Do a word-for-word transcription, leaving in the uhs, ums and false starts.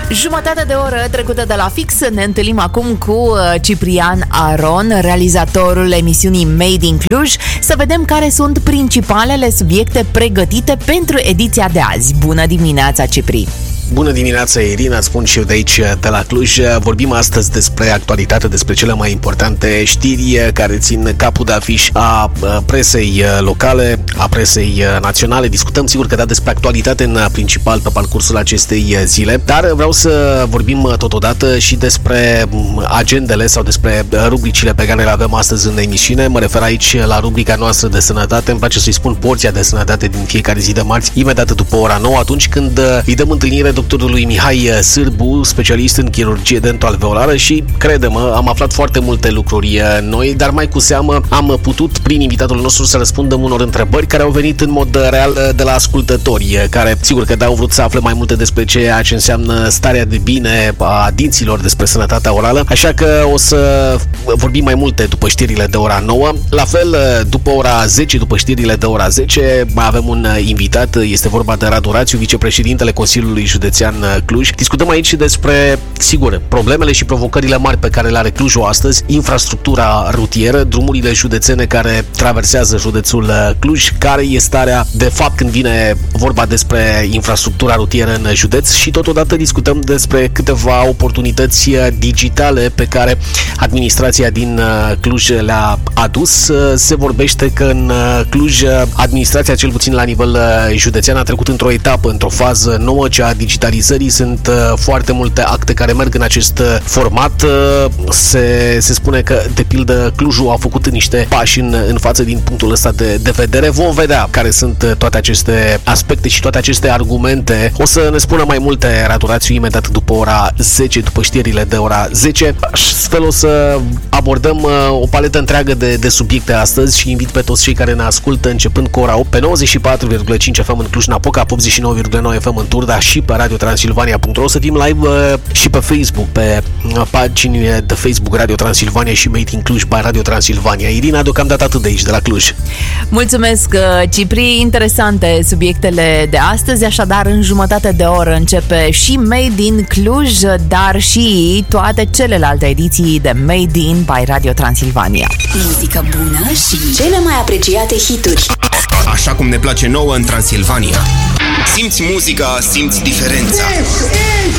Jumătate de oră trecută de la fix, ne întâlnim acum cu Ciprian Aron, realizatorul emisiunii Made in Cluj, să vedem care sunt principalele subiecte pregătite pentru ediția de azi. Bună dimineața, Cipri! Bună dimineața, Irina, spun și eu de aici, de la Cluj. Vorbim astăzi despre actualitate, despre cele mai importante știri care țin capul de afiș a presei locale, a presei naționale. Discutăm, sigur că da, despre actualitate în principal pe parcursul acestei zile, dar vreau să vorbim totodată și despre agendele sau despre rubricile pe care le avem astăzi în emisiune. Mă refer aici la rubrica noastră de sănătate, îmi place să-i spun porția de sănătate din fiecare zi de marți, imediat după ora nouă, atunci când îi dăm întâlnire doctorului Mihai Sârbu, specialist în chirurgie dental-alveolară, și crede-mă, am aflat foarte multe lucruri noi, dar mai cu seamă am putut, prin invitatul nostru, să răspundem unor întrebări care au venit în mod real de la ascultători, care, sigur că da, au vrut să afle mai multe despre ceea ce înseamnă starea de bine a dinților, despre sănătatea orală, așa că o să vorbim mai multe după știrile de ora nouă. La fel, după ora zece, după știrile de ora zece, mai avem un invitat, este vorba de Radu Rațiu, vicepreședintele Consiliului Județean Cluj. Discutăm aici despre, sigur, problemele și provocările mari pe care le are Clujul astăzi, infrastructura rutieră, drumurile județene care traversează județul Cluj, care e starea de fapt când vine vorba despre infrastructura rutieră în județ, și totodată discutăm despre câteva oportunități digitale pe care administrația din Cluj le-a adus. Se vorbește că în Cluj administrația, cel puțin la nivel județean, a trecut într-o etapă, într-o fază nouă, cea a digitalizării. Sunt uh, foarte multe acte care merg în acest uh, format. Uh, se, se spune că, de pildă, Clujul a făcut niște pași în, în față din punctul ăsta de, de vedere. Vom vedea care sunt uh, toate aceste aspecte și toate aceste argumente. O să ne spună mai multe Radu Rațiu imediat după ora zece, după știrile de ora zece. Astfel o să abordăm uh, o paletă întreagă de, de subiecte astăzi și invit pe toți cei care ne ascultă începând cu ora opt pe nouăzeci și patru virgulă cinci F M în Cluj-Napoca, optzeci și nouă virgulă nouă F M în Turda și pe radio transilvania punct ro. O să fim live uh, și pe Facebook, pe uh, paginile de Facebook Radio Transilvania și Made in Cluj by Radio Transilvania. Irina, deocamdată atât de aici, de la Cluj. Mulțumesc, Cipri. Interesante subiectele de astăzi, așadar în jumătate de oră începe și Made in Cluj, dar și toate celelalte ediții de Made in by Radio Transilvania. Muzică bună și cele mai apreciate hituri. Așa cum ne place nouă în Transilvania. Simți muzica, simți diferența.